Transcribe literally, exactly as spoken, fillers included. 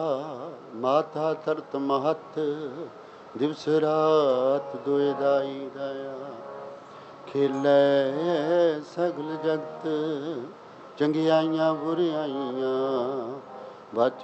ਮਾਤਾ ਧਰਤ ਮਹਤ ਦਿਵਸ ਰਾਤ ਦੁਇ ਦਾਈ ਦਇਆ ਖੇਲੇ ਸਗਲ ਜਗਤ ਚੰਗਿਆਈਆਂ ਬੁਰਿਆਈਆਂ ਬਚ